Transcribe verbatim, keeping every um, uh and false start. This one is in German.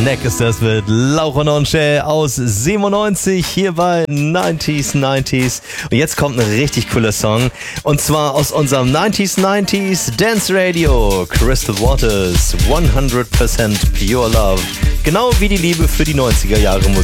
Neck ist das mit Laura Nonche aus siebenundneunzig hier bei neunzig neunzig. Und jetzt kommt ein richtig cooler Song. Und zwar aus unserem neunzig neunzig Dance Radio. Crystal Waters, hundert Prozent Pure Love. Genau wie die Liebe für die neunziger Jahre Musik.